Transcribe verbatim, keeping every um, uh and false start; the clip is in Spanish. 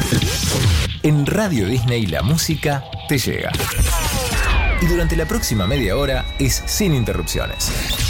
En Radio Disney la música te llega. Y durante la próxima media hora es sin interrupciones.